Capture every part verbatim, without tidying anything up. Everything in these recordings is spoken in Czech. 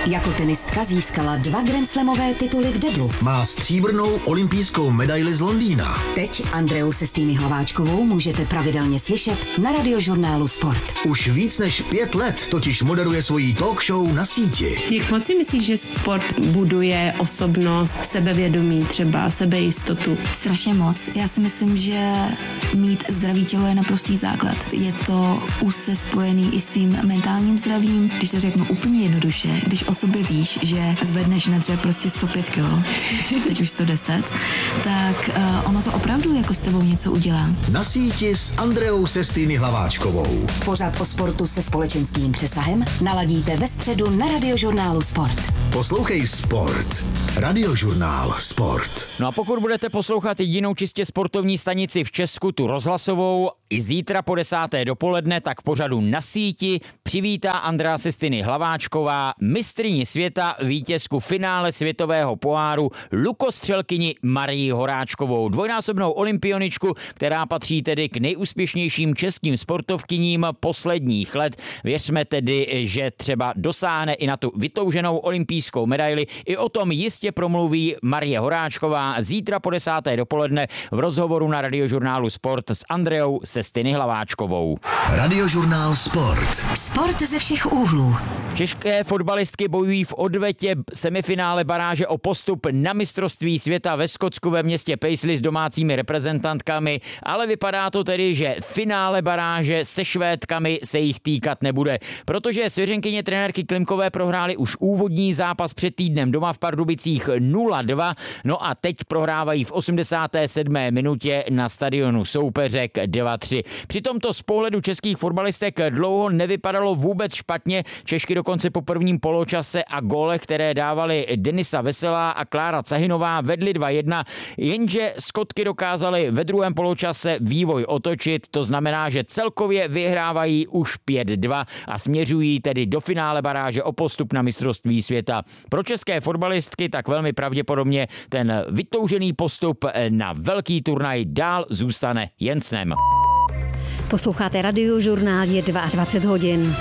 Jako tenistka získala dva grandslamové tituly v deblu. Má stříbrnou olympijskou medaili z Londýna. Teď Andreu Sestýny Hlaváčkovou můžete pravidelně slyšet na Radiožurnálu Sport. Už víc než pět let totiž moderuje svoji talk show na síti. Jak moc si myslíš, že sport buduje osobnost, sebevědomí, třeba sebejistotu? Strašně moc. Já si myslím, že mít zdravý tělo je naprostý základ. Je to úzce spojený i s tvým mentálním zdravím. Když to řeknu úplně jednoduše, když o sobě víš, že zvedneš na dřep prostě sto pět kilo, teď už sto deset, tak uh, ono to opravdu jako s tebou něco udělá. Na síti s Andreou Sestýny Hlaváčkovou. Pořad o sportu se společenským přesahem naladíte ve středu na Radiožurnálu Sport. Poslouchej Sport. Radiožurnál Sport. No a pokud budete poslouchat jedinou čistě sportovní stanici v Česku, tu rozhlasovou, i zítra po desáté dopoledne, tak v pořadu Na síti přivítá Andrea Sestýny Hlaváčková mistryni světa, vítězku finále světového poháru, lukostřelkyni Marii Horáčkovou, dvojnásobnou olympioničku, která patří tedy k nejúspěšnějším českým sportovkyním posledních let. Věřme tedy, že třeba dosáhne i na tu vytouženou olympijskou medaili. I o tom jistě promluví Marie Horáčková zítra po desáté dopoledne v rozhovoru na Radiožurnálu Sport s Andreou Sestýny Hlaváčkovou. Radiožurnál Sport. Sport ze všech úhlů. České fotbalistky bojují v odvetě semifinále baráže o postup na mistrovství světa ve Skotsku ve městě Paisley s domácími reprezentantkami, ale vypadá to tedy, že finále baráže se Švédkami se jich týkat nebude, protože svěřenkyně trenérky Klimkové prohrály už úvodní zápas před týdnem doma v Pardubicích nula dva, no a teď prohrávají v osmdesáté sedmé minutě na stadionu soupeřek dva tři. Přitom to z pohledu českých fotbalistek dlouho nevypadalo vůbec špatně. Češky dokonce po prvním poločase a gólech, které dávali Denisa Veselá a Klára Cahinová, vedli dva jedna, jenže Skotky dokázaly ve druhém poločase vývoj otočit, to znamená, že celkově vyhrávají už pět dva a směřují tedy do finále baráže o postup na mistrovství světa. Pro české fotbalistky tak velmi pravděpodobně ten vytoužený postup na velký turnaj dál zůstane jen snem. Posloucháte Radiožurnál, je dvacet dva hodin.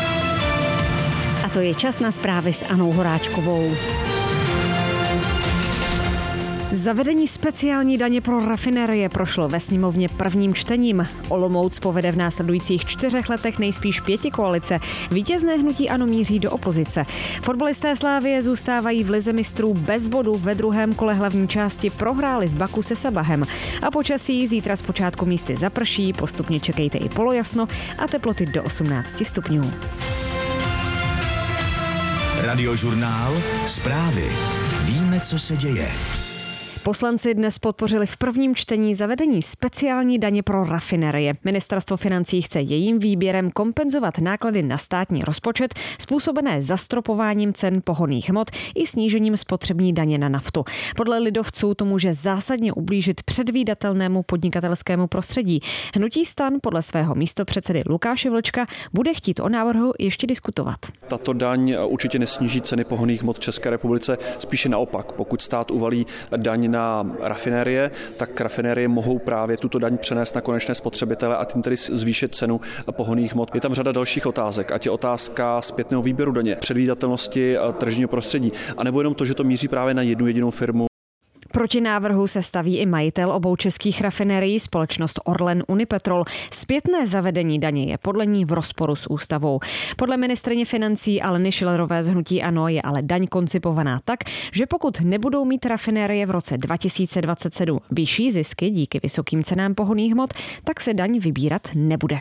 A to je čas na zprávy s Anou Horáčkovou. Zavedení speciální daně pro rafinérie prošlo ve sněmovně prvním čtením. Olomouc povede v následujících čtyřech letech nejspíš pětikoalice. Vítězné hnutí ANO míří do opozice. Fotbalisté Slávie zůstávají v lize mistrů bez bodu. Ve druhém kole hlavní části prohráli v Baku se Sabahem. A počasí zítra zpočátku místy zaprší, postupně čekejte i polojasno a teploty do osmnáct stupňů. Radiožurnál Zprávy. Víme, co se děje. Poslanci dnes podpořili v prvním čtení zavedení speciální daně pro rafinerie. Ministerstvo financí chce jejím výběrem kompenzovat náklady na státní rozpočet způsobené zastropováním cen pohonných hmot i snížením spotřební daně na naftu. Podle lidovců to může zásadně ublížit předvídatelnému podnikatelskému prostředí. Hnutí STAN podle svého místopředsedy Lukáše Vlčka bude chtít o návrhu ještě diskutovat. Tato daň určitě nesníží ceny pohonných hmot v České republice, spíše naopak. Pokud stát uvalí daň na rafinérie, tak rafinérie mohou právě tuto daň přenést na konečné spotřebitele a tím tedy zvýšit cenu pohonných hmot. Je tam řada dalších otázek, ať je otázka zpětného výběru daně, předvídatelnosti tržního prostředí, anebo jenom to, že to míří právě na jednu jedinou firmu. Proti návrhu se staví i majitel obou českých rafinérií, společnost Orlen Unipetrol. Zpětné zavedení daně je podle ní v rozporu s ústavou. Podle ministryně financí Aleny Schillerové z hnutí ANO je ale daň koncipovaná tak, že pokud nebudou mít rafinérie v roce dva tisíce dvacet sedm vyšší zisky díky vysokým cenám pohonných hmot, tak se daň vybírat nebude.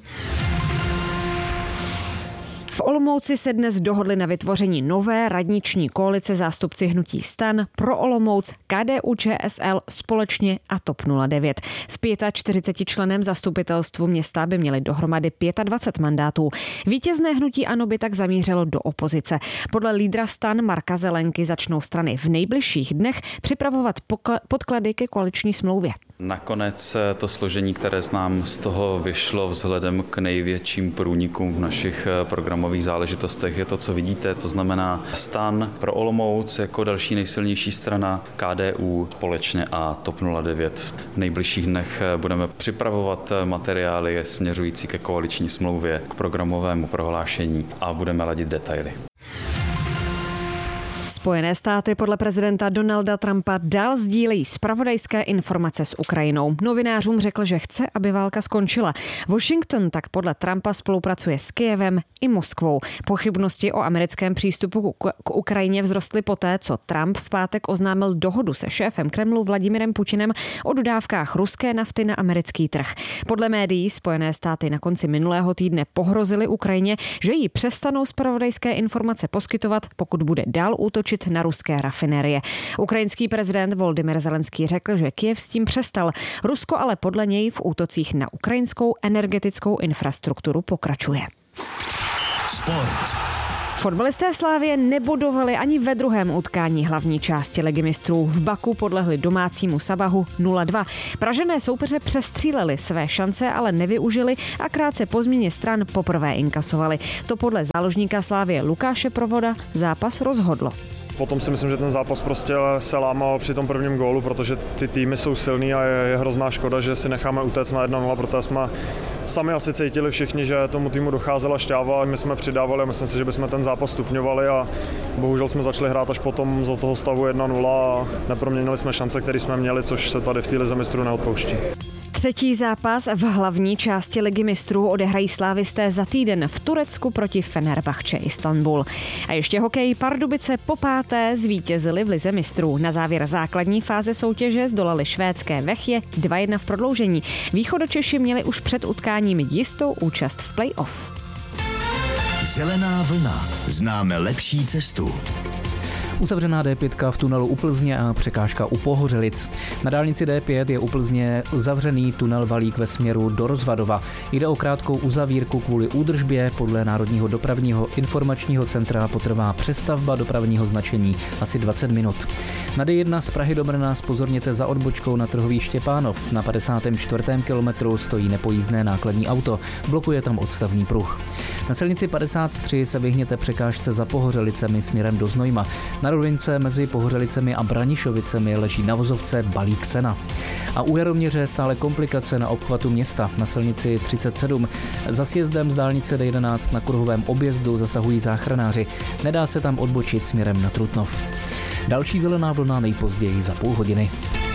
V Olomouci se dnes dohodli na vytvoření nové radniční koalice zástupci hnutí STAN, Pro Olomouc, K D U Č S L, Společně a TOP nula devět. V čtyřicetičlenném zastupitelstvu města by měli dohromady dvacet pět mandátů. Vítězné hnutí ANO by tak zamířilo do opozice. Podle lídra STAN Marka Zelenky začnou strany v nejbližších dnech připravovat podklady ke koaliční smlouvě. Nakonec to složení, které znám, z toho vyšlo vzhledem k největším průnikům v našich programových záležitostech, je to, co vidíte, to znamená STAN, Pro Olomouc jako další nejsilnější strana, K D U, Společně a TOP nula devět. V nejbližších dnech budeme připravovat materiály směřující ke koaliční smlouvě, k programovému prohlášení a budeme ladit detaily. Spojené státy podle prezidenta Donalda Trumpa dál sdílejí zpravodajské informace s Ukrajinou. Novinářům řekl, že chce, aby válka skončila. Washington tak podle Trumpa spolupracuje s Kyjevem i Moskvou. Pochybnosti o americkém přístupu k Ukrajině vzrostly poté, co Trump v pátek oznámil dohodu se šéfem Kremlu Vladimirem Putinem o dodávkách ruské nafty na americký trh. Podle médií Spojené státy na konci minulého týdne pohrozily Ukrajině, že jí přestanou zpravodajské informace poskytovat, pokud bude dál útočit na ruské rafinérie. Ukrajinský prezident Volodymyr Zelenský řekl, že Kyjev s tím přestal. Rusko ale podle něj v útocích na ukrajinskou energetickou infrastrukturu pokračuje. Sport. Fotbalisté Slavie nebodovali ani ve druhém utkání hlavní části Ligy mistrů. V Baku podlehli domácímu Sabahu nula dva. Pražené soupeře přestříleli své šance, ale nevyužili a krátce po změně stran poprvé inkasovali. To podle záložníka Slavie Lukáše Provoda zápas rozhodlo. Potom si myslím, že ten zápas prostě se lámal při tom prvním gólu, protože ty týmy jsou silný a je, je hrozná škoda, že si necháme utéct na jedna nula, protože jsme sami asi cítili všichni, že tomu týmu docházela šťáva a my jsme přidávali a myslím si, že bychom ten zápas stupňovali a bohužel jsme začali hrát až potom za toho stavu jedna nula a neproměnili jsme šance, které jsme měli, což se tady v té lize mistrů neodpouští. Třetí zápas v hlavní části Ligy mistrů odehrají slávisté za týden v Turecku proti Fenerbahce Istanbul. A ještě hokej. Pardubice po páté zvítězili v Lize mistrů. Na závěr základní fáze soutěže zdolali švédské Vechje dva jedna v prodloužení. Východočeši měli už před utkáním jistou účast v play-off. Zelená vlna. Známe lepší cestu. Uzavřená D pět v tunelu u Plzně a překážka u Pohořelic. Na dálnici D pět je u Plzně zavřený tunel Valík ve směru do Rozvadova. Jde o krátkou uzavírku kvůli údržbě. Podle Národního dopravního informačního centra potrvá přestavba dopravního značení asi dvacet minut. Na D jedna z Prahy do Brna zpozorněte za odbočkou na trhový Štěpánov. Na padesátém čtvrtém kilometru stojí nepojízdné nákladní auto. Blokuje tam odstavný pruh. Na silnici padesát tři se vyhněte překážce za Pohořelicemi směrem do Znojma. Na rovince mezi Pohořelicemi a Branišovicemi leží na vozovce balík sena. A u Jaroměře stále komplikace na obchvatu města. Na silnici třicet sedm za sjezdem z dálnice D jedenáct na kruhovém objezdu zasahují záchranáři. Nedá se tam odbočit směrem na Trutnov. Další zelená vlna nejpozději za půl hodiny.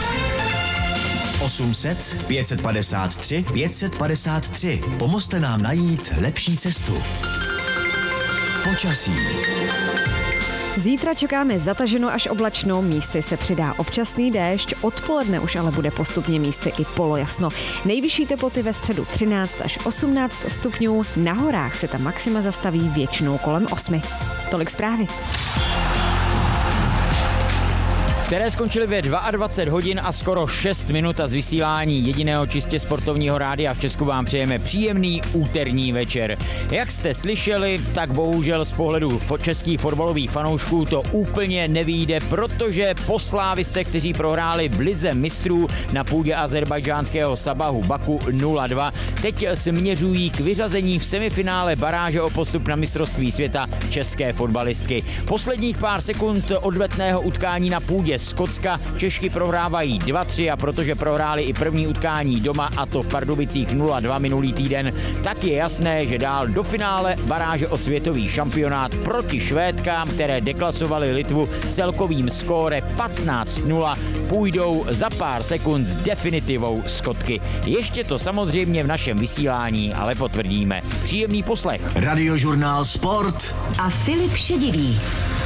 osm set pět set padesát tři pět set padesát tři. Pomozte nám najít lepší cestu. Počasí. Zítra čekáme zataženou až oblačnou, místy se přidá občasný déšť, odpoledne už ale bude postupně místy i polojasno. Nejvyšší teploty ve středu třináct až osmnáct stupňů, na horách se ta maxima zastaví většinou kolem osmi. Tolik zprávy. Které skončily ve dvacet dva hodin a skoro šest minut a z vysílání jediného čistě sportovního rádia v Česku vám přejeme příjemný úterní večer. Jak jste slyšeli, tak bohužel z pohledu českých fotbalových fanoušků to úplně nevyjde, protože posláviste, kteří prohráli v Lize mistrů na půdě azerbajdžánského Sabahu Baku nula dva, teď směřují k vyřazení v semifinále baráže o postup na mistrovství světa české fotbalistky. Posledních pár sekund odvetného utkání na půdě Skotska Češky prohrávají dva tři a protože prohráli i první utkání doma, a to v Pardubicích nula dva minulý týden, tak je jasné, že dál do finále baráže o světový šampionát proti Švédkám, které deklasovali Litvu celkovým skóre patnáct nula, půjdou za pár sekund s definitivou Skotky. Ještě to samozřejmě v našem vysílání ale potvrdíme. Příjemný poslech. Radiožurnál Sport a Filip Šedivý.